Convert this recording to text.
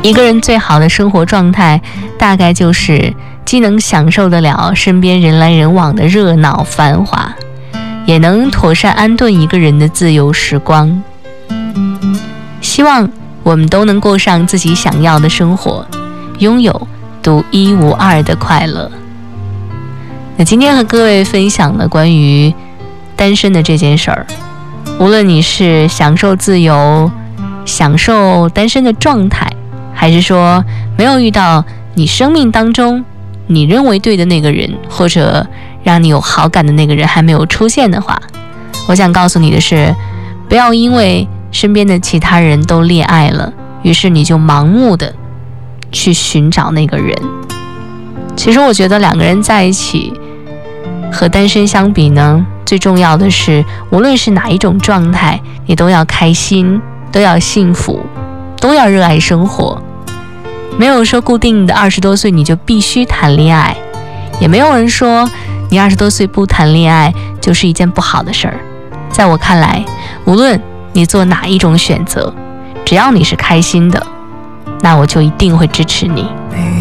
一个人最好的生活状态，大概就是既能享受得了身边人来人往的热闹繁华，也能妥善安顿一个人的自由时光。希望我们都能过上自己想要的生活，拥有独一无二的快乐。那今天和各位分享了关于单身的这件事儿，无论你是享受自由，享受单身的状态，还是说没有遇到你生命当中你认为对的那个人，或者让你有好感的那个人还没有出现的话，我想告诉你的是，不要因为身边的其他人都恋爱了，于是你就盲目的去寻找那个人。其实我觉得两个人在一起和单身相比呢，最重要的是无论是哪一种状态，你都要开心，都要幸福，都要热爱生活。没有说固定的20多岁你就必须谈恋爱，也没有人说你20多岁不谈恋爱就是一件不好的事儿。在我看来，无论你做哪一种选择，只要你是开心的，那我就一定会支持你。